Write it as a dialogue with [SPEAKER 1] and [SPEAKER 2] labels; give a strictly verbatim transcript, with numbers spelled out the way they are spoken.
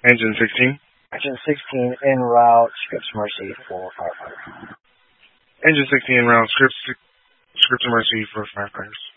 [SPEAKER 1] Engine sixteen.
[SPEAKER 2] Engine sixteen en route, scripts mercy for firefighter.
[SPEAKER 1] Engine sixteen en route, scripts, scripts mercy for firefighters.